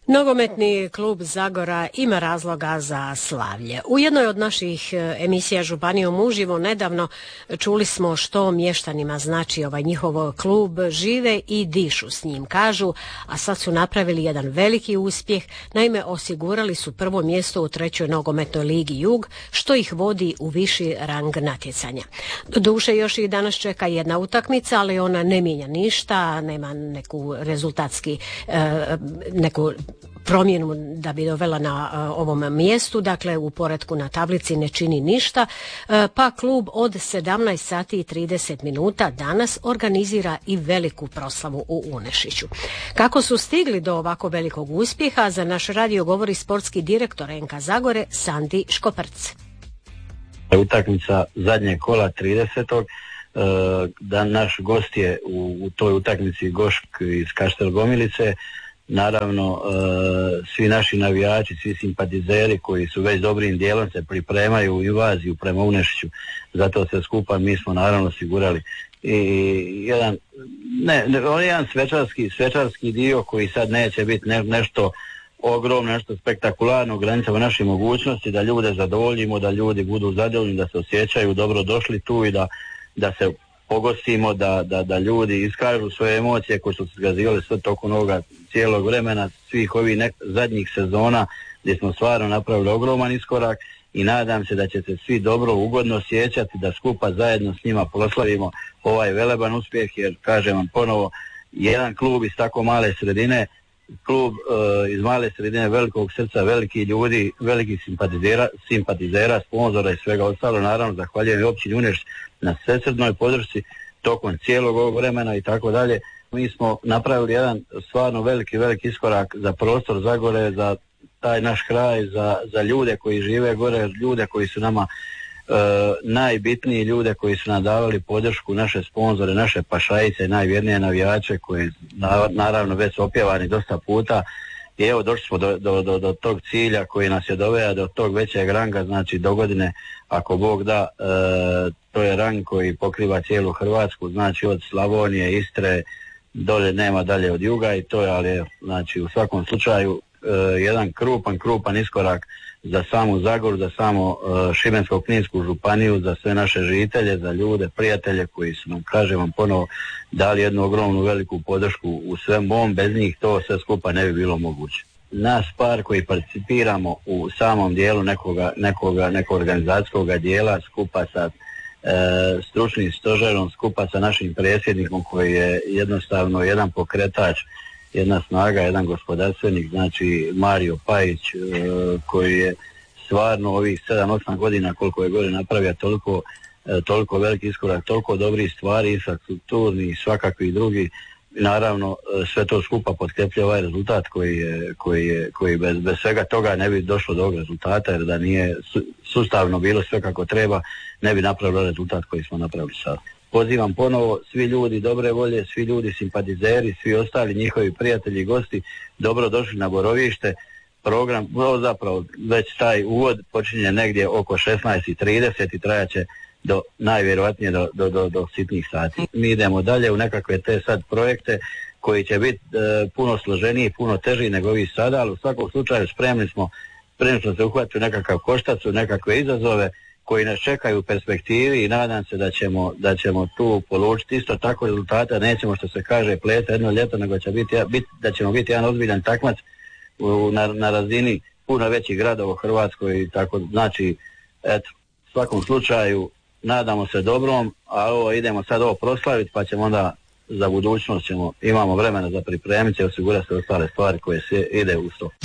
Nogometni klub Zagora ima razloga za slavlje. U jednoj od naših emisija Županijom uživo nedavno čuli smo što mještanima znači ovaj njihov klub, žive i dišu s njim, kažu, a sad su napravili jedan veliki uspjeh. Naime, osigurali su prvo mjesto u 3. nogometnoj ligi Jug, što ih vodi u viši rang natjecanja. Doduše, još i danas čeka jedna utakmica, ali ona ne mijenja ništa, nema neku rezultatski neku promjenu da bi dovela na ovom mjestu, dakle u poretku na tablici ne čini ništa, pa klub od 17 sati i 30 minuta danas organizira i veliku proslavu u Unešiću. Kako su stigli do ovako velikog uspjeha, za naš radio govori sportski direktor NK Zagore Sandi Škoprc. Utakmica zadnje kola 30. Da naš gost je u toj utakmici Gošk iz Kaštel Gomilice. Naravno, svi naši navijači, svi simpatizeri koji su već dobrim dijelom se pripremaju u invaziju prema Unešiću. Zato se skupa mi smo naravno osigurali i jedan svečarski dio koji sad neće biti nešto ogromno, nešto spektakularno u granicama naših mogućnosti, da ljude zadovoljimo, da ljudi budu zadovoljni, da se osjećaju dobro došli tu i da se pogostimo, da ljudi iskažu svoje emocije koje su se zgazivali sve tokom ovoga cijelog vremena, svih ovih zadnjih sezona gdje smo stvarno napravili ogroman iskorak i nadam se da će se svi dobro, ugodno osjećati, da skupa zajedno s njima proslavimo ovaj veleban uspjeh, jer kažem vam ponovo, jedan klub iz tako male sredine, klub iz male sredine, velikog srca, veliki ljudi, veliki simpatizera, sponzora i svega ostalo. Naravno, zahvaljujem i općini Unešić na svesrdnoj podršci tokom cijelog ovog vremena i tako dalje. Mi smo napravili jedan stvarno veliki iskorak za prostor Zagore, za taj naš kraj, za ljude koji žive gore, ljude koji su nama najbitniji, ljude koji su nam davali podršku, naše sponzore, naše pašajice, najvjernije navijače koji naravno već su opjevani dosta puta i evo došli smo do tog cilja koji nas je doveo do tog većeg ranga, znači do godine, ako Bog da, to je rang koji pokriva cijelu Hrvatsku, znači od Slavonije, Istre, dolje nema dalje od juga i to je, ali znači u svakom slučaju jedan krupan iskorak za samu Zagoru, za samo Šibensko-kninsku županiju, za sve naše žitelje, za ljude, prijatelje koji su nam, kažem vam ponovo, dali jednu ogromnu veliku podršku u svem ovom, bez njih to sve skupa ne bi bilo moguće. Nas par koji participiramo u samom dijelu nekog organizacijskog dijela skupa sa stručnim stožerom, skupa sa našim predsjednikom koji je jednostavno jedan pokretač, jedna snaga, jedan gospodarstvenik, znači Mario Pajić, koji je stvarno ovih 7-8 godina koliko je gore napravio toliko veliki iskorak, toliko dobrih stvari, infrastrukturni i svakakvi drugi. Naravno, sve to skupa potkrepljuje ovaj rezultat koji bez svega toga ne bi došlo do ovog rezultata, jer da nije sustavno bilo sve kako treba, ne bi napravili rezultat koji smo napravili sad. Pozivam ponovo svi ljudi dobre volje, svi ljudi simpatizeri, svi ostali njihovi prijatelji i gosti, dobro došli na Borovište. Program, zapravo već taj uvod počinje negdje oko 16:30 i trajaće do najvjerojatnije do sitnih sati. Mi idemo dalje u nekakve te sad projekte koji će biti puno složeniji, puno teži nego ovi sada, ali u svakom slučaju spremni smo se uhvatiti u nekakav koštac, u nekakve izazove koji nas čekaju u perspektivi i nadam se da ćemo tu polučiti isto tako rezultata. Nećemo, što se kaže, pleta jedno ljeto, nego da ćemo biti jedan ozbiljan takmac na razini puno većih gradova u Hrvatskoj i tako. Znači, eto, u svakom slučaju nadamo se dobrom, a idemo sad ovo proslaviti, pa ćemo onda za budućnost imamo vremena za pripremiti i osigurati sve ostale stvari koje se ide uz to.